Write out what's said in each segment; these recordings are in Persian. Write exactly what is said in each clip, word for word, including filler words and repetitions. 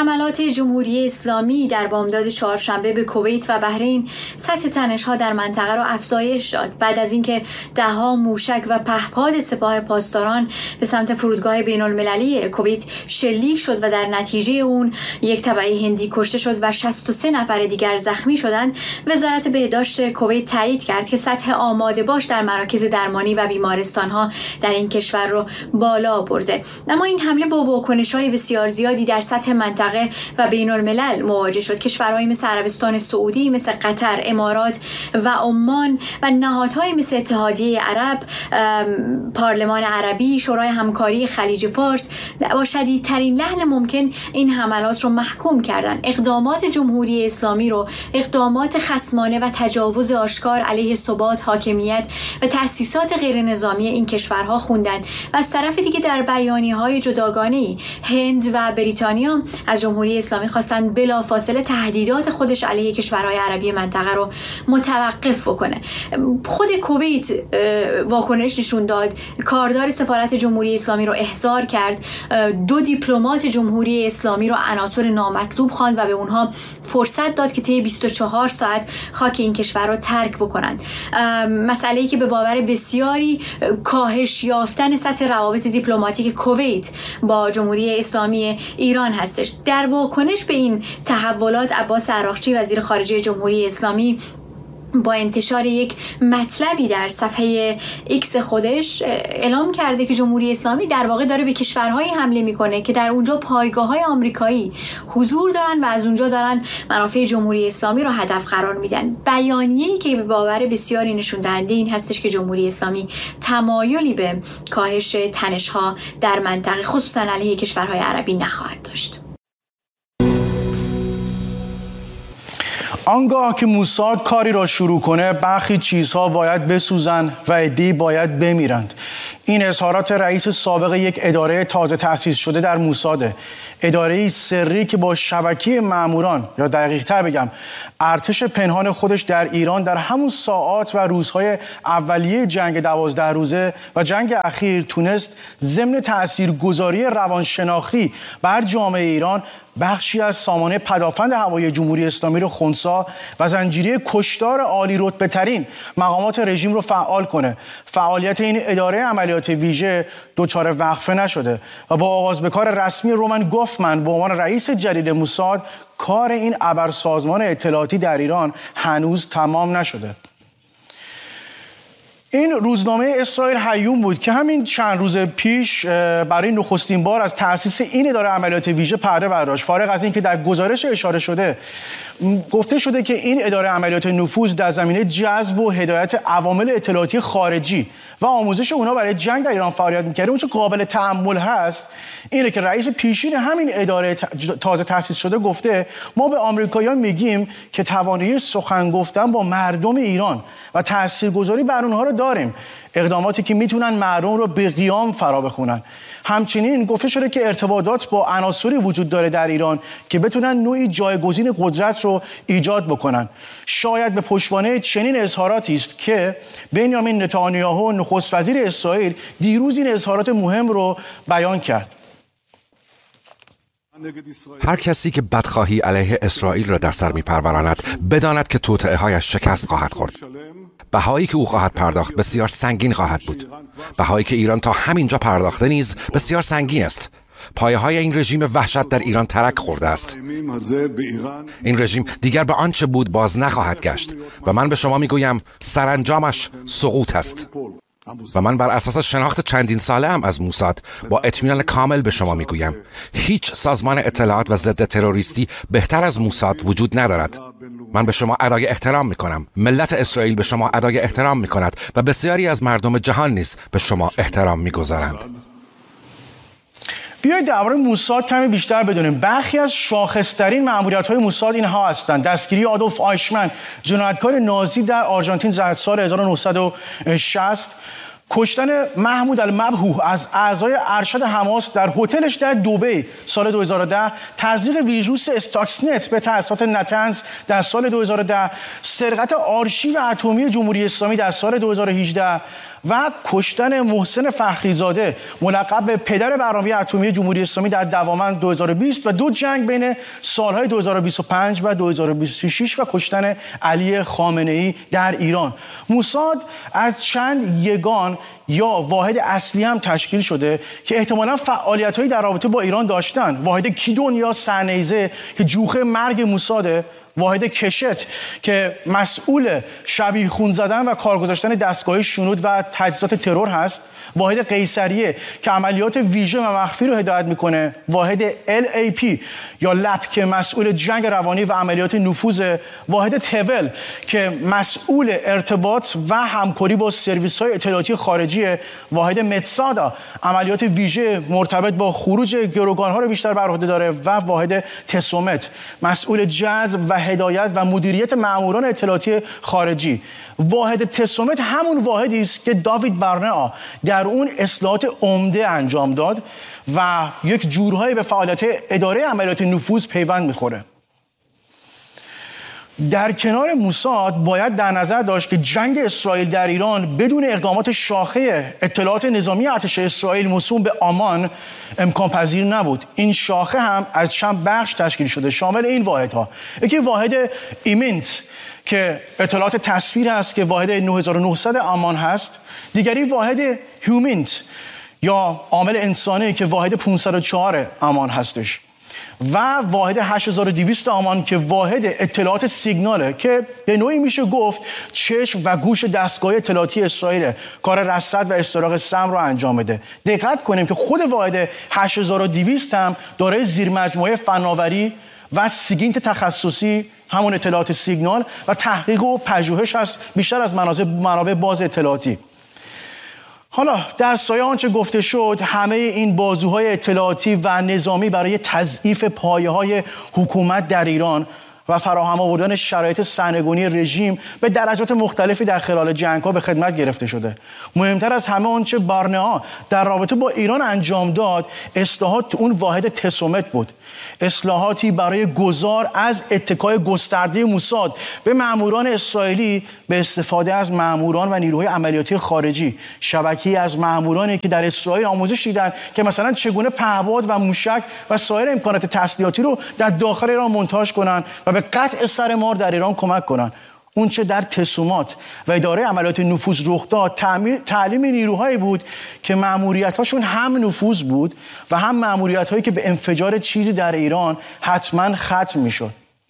حملات جمهوری اسلامی در بامداد چهارشنبه به کویت و بحرین سطح تنش‌ها در منطقه را افزایش داد بعد از اینکه ده‌ها موشک و پهپاد سپاه پاسداران به سمت فرودگاه بین‌المللی کویت شلیک شد و در نتیجه اون یک تبعی هندی کشته شد و شصت و سه نفر دیگر زخمی شدند. وزارت بهداشت کویت تایید کرد که سطح آماده باش در مراکز درمانی و بیمارستان‌ها در این کشور رو بالا برده. اما این حمله با واکنش‌های بسیار زیادی در سطح منطقه و بین الملل مواجه شد. کشورهایی مثل عربستان سعودی، مثل قطر، امارات و عمان و نهادهایی مثل اتحادیه عرب، پارلمان عربی، شورای همکاری خلیج فارس با شدیدترین لحن ممکن این حملات رو محکوم کردند. اقدامات جمهوری اسلامی رو اقدامات خصمانه و تجاوز آشکار علیه ثبات، حاکمیت و تأسیسات غیر نظامی این کشورها خوندند و از طرف دیگه در بیانیه‌های جداگانه‌ای هند و بریتانیا از جمهوری اسلامی خواستند بلافاصله تهدیدات خودش علیه کشورهای عربی منطقه رو متوقف بکنه. خود کویت واکنش نشون داد، کاردار سفارت جمهوری اسلامی رو احضار کرد، دو دیپلمات جمهوری اسلامی رو عناصر نامطلوب خواند و به اونها فرصت داد که طی بیست و چهار ساعت خاک این کشور رو ترک بکنند. مسئله‌ای که به باور بسیاری کاهش یافتن سطح روابط دیپلماتیک کویت با جمهوری اسلامی ایران هستش. در واکنش به این تحولات عباس عراقچی وزیر خارجه جمهوری اسلامی با انتشار یک مطلبی در صفحه ایکس خودش اعلام کرده که جمهوری اسلامی در واقع داره به کشورهایی حمله میکنه که در اونجا پایگاه‌های آمریکایی حضور دارن و از اونجا دارن منافع جمهوری اسلامی رو هدف قرار میدن. بیانیه‌ای که به باور بسیاری نشون دهنده این هستش که جمهوری اسلامی تمایلی به کاهش تنش‌ها در منطقه خصوصا علیه کشورهای عربی نخواهد داشت. آنگاه که موساد کاری را شروع کنه برخی چیزها باید بسوزن و عده‌ای باید بمیرند. این اظهارات رئیس سابق یک اداره تازه تأسیس شده در موساده، اداره‌ای سری که با شبکه ماموران یا دقیق‌تر بگم ارتش پنهان خودش در ایران در همون ساعات و روزهای اولیه جنگ دوازده روزه و جنگ اخیر تونست ضمن تاثیرگذاری روانشناختی بر جامعه ایران بخشی از سامانه پدافند هوایی جمهوری اسلامی رو خنثی و زنجیره کشتار عالی رتبه ترین مقامات رژیم رو فعال کنه. فعالیت این اداره عملیات ویژه دچار وقفه نشده و با آغاز به کار رسمی رومن گوفمن به عنوان رئیس جدید موساد کار این ابرسازمان اطلاعاتی در ایران هنوز تمام نشده. این روزنامه اسرائیل هیوم بود که همین چند روز پیش برای نخستین بار از تأسیس این اداره عملیات ویژه پرده برداشت. فارغ از این که در گزارش اشاره شده گفته شده که این اداره عملیات نفوذ در زمینه جذب و هدایت عوامل اطلاعاتی خارجی و آموزش اونا برای جنگ در ایران فعالیت می‌کرده. اون چه قابل تأمل هست اینه که رئیس پیشین همین اداره تازه تأسیس شده گفته ما به آمریکایی‌ها میگیم که توانایی سخن گفتن با مردم ایران و تاثیرگذاری بر اونها رو داریم، اقداماتی که میتونن مردم رو به قیام فرا بخونن. همچنین گفته شده که ارتباطات با عناصری وجود داره در ایران که بتونن نوعی جایگزین قدرت رو ایجاد بکنن. شاید به پشتوانه چنین اظهاراتی است که بنیامین نتانیاهو نخست وزیر اسرائیل دیروز این اظهارات مهم رو بیان کرد. هر کسی که بدخواهی علیه اسرائیل را در سر می‌پروراند بداند که توطئه‌هایش شکست خواهد خورد. بهایی که او خواهد پرداخت بسیار سنگین خواهد بود. بهایی که ایران تا همینجا پرداخته نیز بسیار سنگین است. پایه‌های این رژیم وحشت در ایران ترک خورده است. این رژیم دیگر به آنچه بود باز نخواهد گشت و من به شما میگویم سرانجامش سقوط است. و من بر اساس شناخت چندین ساله ام از موساد با اطمینان کامل به شما میگویم هیچ سازمان اطلاعات و ضد تروریستی بهتر از موساد وجود ندارد. من به شما ادای احترام میکنم، ملت اسرائیل به شما ادای احترام میکند و بسیاری از مردم جهان نیز به شما احترام میگذارند. بیایید درباره موساد کمی بیشتر بدونیم. برخی از شاخص‌ترین مأموریت‌های موساد اینها هستند: دستگیری آدولف آیشمن، جنایتکار نازی در آرژانتین در سال هزار و نهصد و شصت، کشتن محمود المبهوح از اعضای ارشد حماس در هتلش در دبی سال دو هزار و ده، تزریق ویروس استاکسنت به تأسیسات نتنز در سال دو هزار و ده، سرقت آرشیو اتمی جمهوری اسلامی در سال دو هزار و هجده و کشتن محسن فخریزاده ملقب به پدر برنامه اتمی جمهوری اسلامی در دوامن دو هزار و بیست و دو جنگ بین سالهای دو هزار و بیست و پنج و دو هزار و بیست و شش و کشتن علی خامنه‌ای در ایران. موساد از چند یگان یا واحد اصلی هم تشکیل شده که احتمالاً فعالیت‌هایی در رابطه با ایران داشتن. واحد کیدون یا سرنیزه که جوخه مرگ موساده، واحد کشت که مسئول شبیه خون زدن و کار گذاشتن دستگاه شنود و تجهیزات ترور هست، واحد قیصریه که عملیات ویژه و مخفی رو هدایت میکنه، واحد ال ای پی یا لپ که مسئول جنگ روانی و عملیات نفوذ، واحد تول که مسئول ارتباط و همکاری با سرویس‌های اطلاعاتی خارجی، واحد متسادا عملیات ویژه مرتبط با خروج گروگان‌ها رو بیشتر بر عهده داره و واحد تسومت مسئول جذب و هدایت و مدیریت ماموران اطلاعاتی خارجی. واحد تسومت همون واحدی است که داوید برنئا در اون اصلاحات عمده انجام داد و یک جورهایی به فعالیت اداره عملیات نفوذ پیوند میخوره. در کنار موساد باید در نظر داشت که جنگ اسرائیل در ایران بدون اقدامات شاخه اطلاعات نظامی ارتش اسرائیل موسوم به آمان امکان پذیر نبود. این شاخه هم از چند بخش تشکیل شده شامل این واحدها: یکی واحد ایمنت که اطلاعات تصویر است که واحد نه هزار و نهصد آمان هست، دیگری واحد هیومنت یا عامل انسانی که واحد پانصد و چهار آمان هستش و واحد هشت هزار و دویست آمان که واحد اطلاعات سیگناله که به نوعی میشه گفت چشم و گوش دستگاه اطلاعاتی اسرائیل کار رصد و استراق سم رو انجام بده. دقت کنیم که خود واحد هشت هزار و دویست هم دارای زیرمجموعه فناوری و سیگینت تخصصی، همون اطلاعات سیگنال و تحقیق و پژوهش هست، بیشتر از منابع باز اطلاعاتی. حالا در سایه آنچه گفته شد، همه این بازوهای اطلاعاتی و نظامی برای تضعیف پایه‌های حکومت در ایران و فراهم آوردن شرایط سرنگونی رژیم به درجات مختلفی در خلال جنگ‌ها به خدمت گرفته شده. مهمتر از همه آنچه برنئا در رابطه با ایران انجام داد، اصلاحات تو اون واحد تسومت بود. اصلاحاتی برای گذار از اتکای گسترده موساد به ماموران اسرائیلی به استفاده از ماموران و نیروهای عملیاتی خارجی، شبکه‌ای از مامورانی که در اسرائیل آموزش دیدن که مثلا چگونه پهپاد و موشک و سایر امکانات تسلیحاتی رو در داخل ایران مونتاژ کنن و به قطع سر مار در ایران کمک کنن. اون چه در تسومات و اداره عملیات نفوذ رخ داد، تعلیم نیروهایی بود که مأموریت‌هاشون هم نفوذ بود و هم مأموریت‌هایی که به انفجار چیزی در ایران حتما ختم میشد.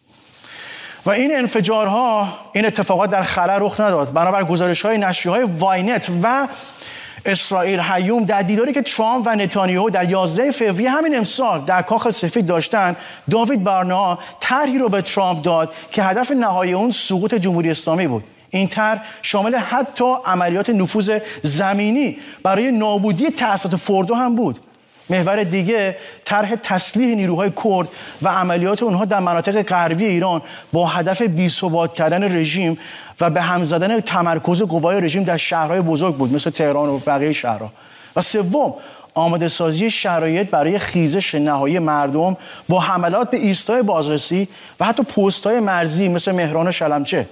و این انفجارها، این اتفاقات در خلا رخ نداد. بنابر گزارش‌های نشریه‌های واینت و اسرائیل هیوم در دیداری که ترامپ و نتانیاهو در یازده فوریه همین امسال در کاخ سفید داشتن، داوید برنئا طرحی رو به ترامپ داد که هدف نهایی اون سقوط جمهوری اسلامی بود. این طرح شامل حتی عملیات نفوذ زمینی برای نابودی تأسیسات فوردو هم بود. محور دیگه طرح تسلیح نیروهای کرد و عملیات اونها در مناطق غربی ایران با هدف بی‌ثبات کردن رژیم و به هم زدن تمرکز قوای رژیم در شهرهای بزرگ بود مثل تهران و بقیه شهرها. و سوم، آماده سازی شرایط برای خیزش نهایی مردم با حملات به ایستگاه بازرسی و حتی پست‌های مرزی مثل مهران و شلمچه.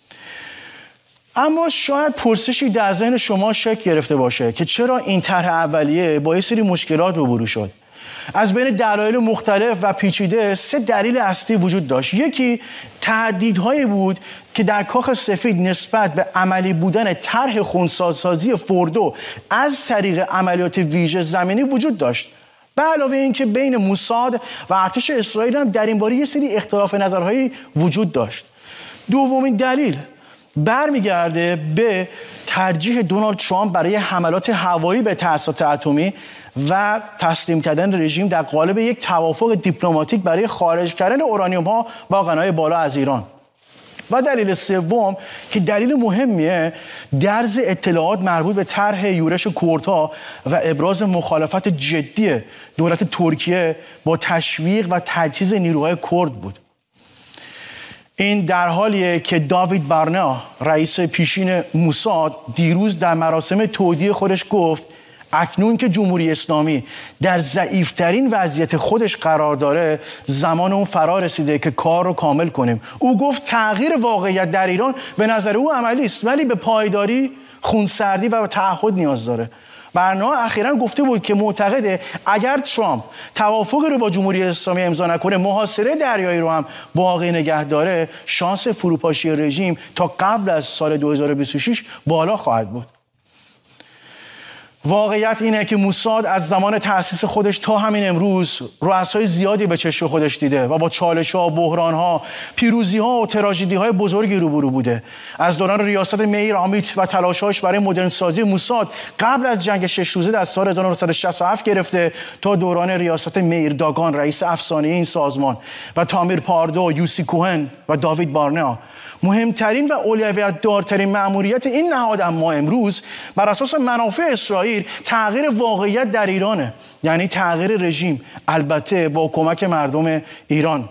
اما شاید پرسشی در ذهن شما شکل گرفته باشه که چرا این طرح اولیه با یه سری مشکلات روبرو شد. از بین دلایل مختلف و پیچیده سه دلیل اصلی وجود داشت. یکی تهدیدهایی بود که در کاخ سفید نسبت به عملی بودن طرح خنثی‌سازی فوردو از طریق عملیات ویژه زمینی وجود داشت. به علاوه اینکه بین موساد و ارتش اسرائیل هم در این باره یه سری اختلاف نظرهایی وجود داشت. دومین دلیل برمیگرده به ترجیح دونالد ترامپ برای حملات هوایی به تأسیسات اتمی و تسلیم کردن رژیم در قالب یک توافق دیپلماتیک برای خارج کردن اورانیوم ها با غنای بالا از ایران. و دلیل سوم که دلیل مهمیه، درز اطلاعات مربوط به طرح یورش کردها و ابراز مخالفت جدی دولت ترکیه با تشویق و تجهیز نیروهای کرد بود. این در حالیه که داوید برنئا رئیس پیشین موساد دیروز در مراسم تودیع خودش گفت اکنون که جمهوری اسلامی در ضعیفترین وضعیت خودش قرار داره، زمان اون فرا رسیده که کار رو کامل کنیم. او گفت تغییر واقعیت در ایران به نظر او عملی است، ولی به پایداری خونسردی و تعهد نیاز داره. برنامه اخیراً گفته بود که معتقده اگر ترامپ توافقی رو با جمهوری اسلامی امضا نکنه، محاصره دریایی رو هم باقی نگه داره، شانس فروپاشی رژیم تا قبل از سال دو هزار و بیست و شش بالا خواهد بود. واقعیت اینه که موساد از زمان تأسیس خودش تا همین امروز رؤسای زیادی به چشم خودش دیده و با چالش‌ها، بحران‌ها، پیروزی‌ها و تراژدی‌های بزرگی روبرو بوده. از دوران ریاست میر آمیت و تلاش‌هاش برای مدرن‌سازی موساد قبل از جنگ شش روزه در سال هزار و نهصد و شصت و هفت گرفته تا دوران ریاست میر داگان رئیس افسانه‌ای این سازمان و تامیر پاردو، یوسی کوهن و داوید بارنیا، مهمترین و اولویت دارترین مأموریت این نهاد اما امروز بر اساس منافع اسرائیل تغییر واقعیت در ایرانه، یعنی تغییر رژیم، البته با کمک مردم ایران.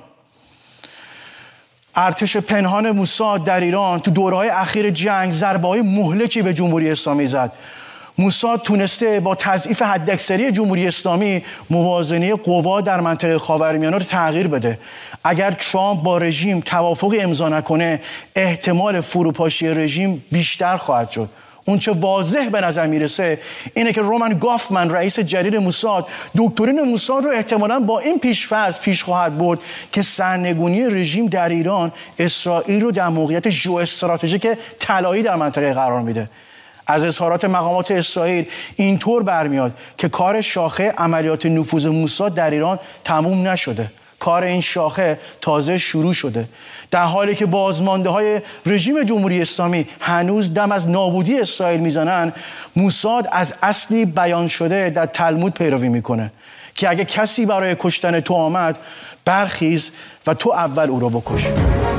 ارتش پنهان موساد در ایران تو دوره‌های اخیر جنگ ضربه‌های مهلکی به جمهوری اسلامی زد. موساد تونسته با تضعیف حداکثری جمهوری اسلامی موازنه قوا در منطقه خاورمیانه رو تغییر بده. اگر ترامپ با رژیم توافقی امضا نکنه، احتمال فروپاشی رژیم بیشتر خواهد شد. اون چه واضح به نظر میرسه اینه که رومن گافمن رئیس جدید موساد دکترین موساد رو احتمالاً با این پیش‌فرض پیش خواهد برد که سرنگونی رژیم در ایران اسرائیل رو در موقعیت ژئواستراتژیک طلایی در منطقه قرار میده. از اظهارات مقامات اسرائیل اینطور برمیاد که کار شاخه عملیات نفوذ موساد در ایران تموم نشده. کار این شاخه تازه شروع شده. در حالی که بازمانده های رژیم جمهوری اسلامی هنوز دم از نابودی اسرائیل میزنن، موساد از اصلی بیان شده در تلمود پیروی میکنه که اگه کسی برای کشتن تو آمد، برخیز و تو اول او رو بکش.